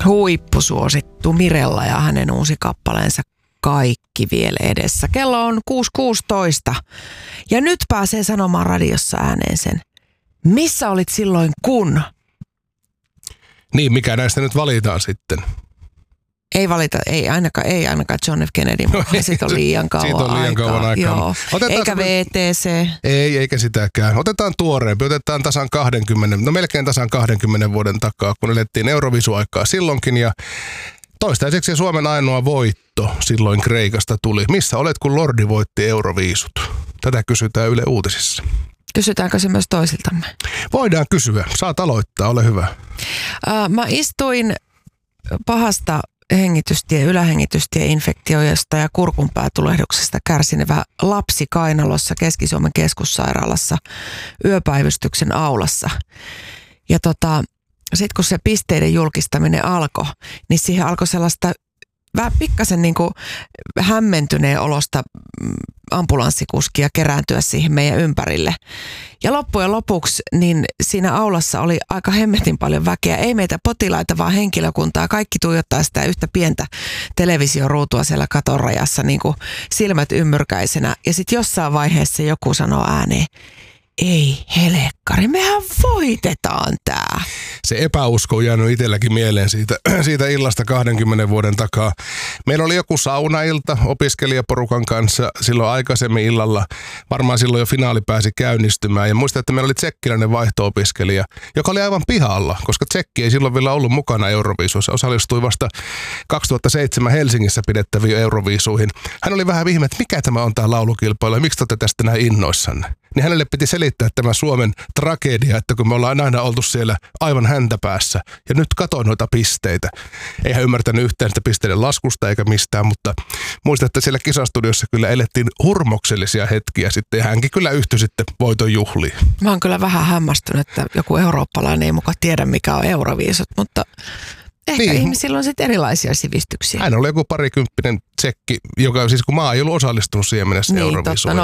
huippusuosittu Mirella ja hänen uusi kappaleensa Kaikki vielä edessä. Kello on 6.16 ja nyt pääsee sanomaan radiossa ääneen sen. Missä olit silloin kun? Niin, mikä näistä nyt valitaan sitten? Ei valita, ei ainakaan John F. Kennedy, mutta siitä on liian kauan aikaa. Siitä on liian kauan aikaa. Joo. Eikä VTC. Ei, eikä sitäkään. Otetaan tuoreempi, otetaan melkein tasan 20 vuoden takaa, kun elettiin Eurovisu-aikaa silloinkin ja toistaiseksi Suomen ainoa voitto silloin Kreikasta tuli. Missä olet, kun Lordi voitti Euroviisut? Tätä kysytään Yle Uutisissa. Kysytäänkö se myös toisiltamme? Voidaan kysyä. Saat aloittaa, ole hyvä. Mä istuin pahasta ylähengitystieinfektioista ja kurkunpäätulehduksesta kärsinevä lapsi kainalossa Keski-Suomen keskussairaalassa yöpäivystyksen aulassa. Ja sitten kun se pisteiden julkistaminen alkoi, niin siihen alkoi sellaista vähän pikkasen niin kuin hämmentyneen olosta ambulanssikuskia kerääntyä siihen meidän ympärille. Ja loppujen lopuksi niin siinä aulassa oli aika hemmetin paljon väkeä. Ei meitä potilaita, vaan henkilökuntaa. Kaikki tuijottaa sitä yhtä pientä televisioruutua siellä katonrajassa niin kuin silmät ymmyrkäisenä. Ja sitten jossain vaiheessa joku sanoo ääneen, ei helekkari, mehän voitetaan tää. Se epäusko on jäänyt itselläkin mieleen siitä illasta 20 vuoden takaa. Meillä oli joku saunailta opiskelijaporukan kanssa silloin aikaisemmin illalla. Varmaan silloin jo finaali pääsi käynnistymään. Ja muistan, että meillä oli tsekkiläinen vaihto-opiskelija, joka oli aivan pihalla, koska Tsekki ei silloin vielä ollut mukana Euroviisuissa. Osallistui vasta 2007 Helsingissä pidettäviin Euroviisuihin. Hän oli vähän ihme, että mikä tämä on tämä laulukilpailu ja miksi te olette tästä näin innoissanne? Niin hänelle piti selittää tämä Suomen tragedia, että kun me ollaan aina oltu siellä aivan häntä päässä ja nyt katoin noita pisteitä. Ei hän ymmärtänyt yhtään sitä pisteiden laskusta eikä mistään, mutta muistan, että siellä kisastudiossa kyllä elettiin hurmoksellisia hetkiä sitten ja hänkin kyllä yhtyi sitten voiton juhliin. Mä oon kyllä vähän hämmästynyt, että joku eurooppalainen ei mukaan tiedä mikä on Euroviisut, mutta ehkä ihmisillä on sitten erilaisia sivistyksiä. Hän oli joku parikymppinen tsekki, joka siis kun maa ei ollut osallistunut siihen mennessä Euroviisuun.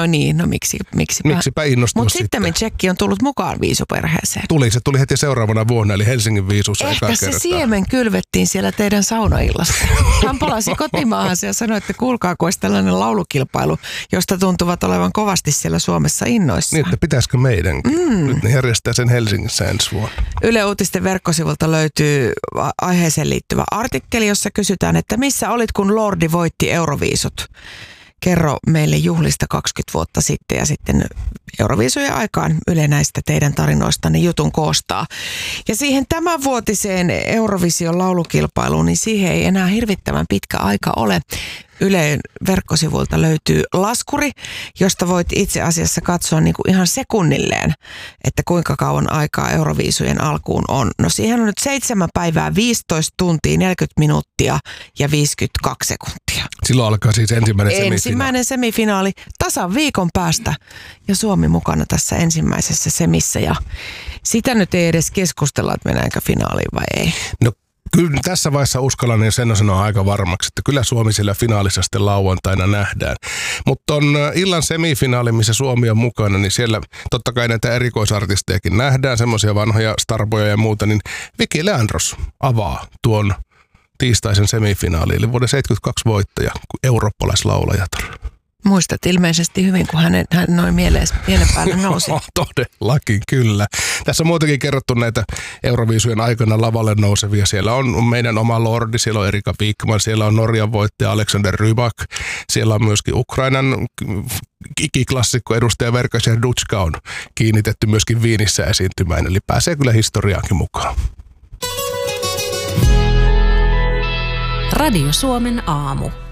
Miksipä innostua Mutta sitten tsekki on tullut mukaan viisuperheeseen. Se tuli heti seuraavana vuonna, eli Helsingin viisussa eka kertaa. Ehkä se siemen kylvettiin siellä teidän saunaillassa. Hän palasi kotimaahansa ja sanoi, että kuulkaa, kun olisi tällainen laulukilpailu, josta tuntuvat olevan kovasti siellä Suomessa innoissaan. Niin, että pitäisikö meidänkin? Nyt ne järjestää sen Helsingissä ensi vuonna. Yle Uutisten verkkosivulta löytyy aiheeseen liittyvä artikkeli, jossa kysytään, että missä olit, kun Lordi voitti Euroviisut. Kerro meille juhlista 20 vuotta sitten ja sitten Euroviisujen aikaan Yle näistä teidän tarinoistanne jutun koostaa. Ja siihen tämänvuotiseen Eurovision laulukilpailuun, niin siihen ei enää hirvittävän pitkä aika ole. Ylen verkkosivuilta löytyy laskuri, josta voit itse asiassa katsoa niin kuin ihan sekunnilleen, että kuinka kauan aikaa Euroviisujen alkuun on. No siihen on nyt 7 päivää, 15 tuntia, 40 minuuttia ja 52 sekuntia. Silloin alkaa siis ensimmäinen semifinaali tasan viikon päästä ja Suomi mukana tässä ensimmäisessä semissä ja sitä nyt ei edes keskustella, että mennäänkö finaaliin vai ei. No kyllä tässä vaiheessa uskallan niin sen sanoa aika varmaksi, että kyllä Suomi siellä finaalissa sitten lauantaina nähdään. Mutta on illan semifinaali, missä Suomi on mukana, niin siellä totta kai näitä erikoisartistejakin nähdään, semmoisia vanhoja starboja ja muuta, niin Viki Leandros avaa tuon tiistaisen semifinaaliin, eli vuoden 72 voittaja, eurooppalaislaulajatar. Muistat ilmeisesti hyvin, kun hän noin mielen päälle nousi. Todellakin, kyllä. Tässä on muutenkin kerrottu näitä Euroviisujen aikana lavalle nousevia. Siellä on meidän oma Lordi, siellä on Erika Wikman, siellä on Norjan voittaja Alexander Rybak, siellä on myöskin Ukrainan ikiklassikko edustaja Verka Serduchka on kiinnitetty myöskin Viinissä esiintymään, eli pääsee kyllä historiaankin mukaan. Radio Suomen aamu.